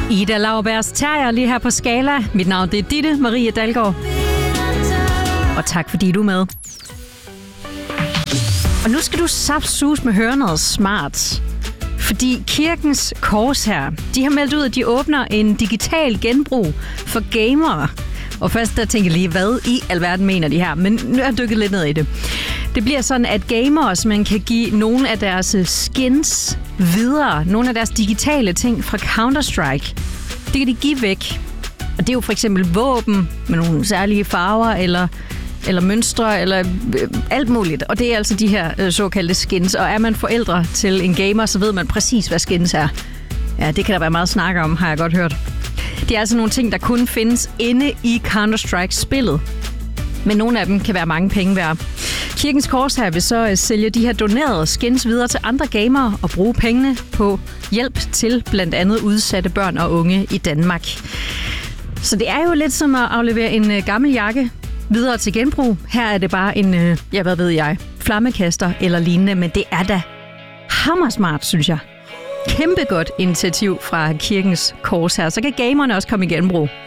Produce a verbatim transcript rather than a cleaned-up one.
Ida Laubergs Terrier lige her på Skala. Mit navn det er Ditte Marie Dalgaard. Og tak fordi du er med. Og nu skal du saftsus med høre noget smart. Fordi Kirkens Korshær, de har meldt ud, at de åbner en digital genbrug for gamere. Og først der tænker jeg lige, hvad i alverden mener de her? Men nu har jeg dykket lidt ned i det. Det bliver sådan, at gamere, man kan give nogle af deres skins videre. Nogle af deres digitale ting fra Counter-Strike. Det kan de give væk. Og det er jo for eksempel våben med nogle særlige farver, eller, eller mønstre, eller øh, alt muligt. Og det er altså de her øh, såkaldte skins. Og er man forældre til en gamer, så ved man præcis, hvad skins er. Ja, det kan der være meget snak om, har jeg godt hørt. Det er altså nogle ting, der kun findes inde i Counter-Strike-spillet. Men nogle af dem kan være mange penge værd. Kirkens Korshær vil så sælge de her donerede skins videre til andre gamere og bruge pengene på hjælp til blandt andet udsatte børn og unge i Danmark. Så det er jo lidt som at aflevere en gammel jakke videre til genbrug. Her er det bare en, ja hvad ved jeg, flammekaster eller lignende, men det er da hammersmart, synes jeg. Kæmpe godt initiativ fra Kirkens Korshær. Så kan gamerne også komme i genbrug.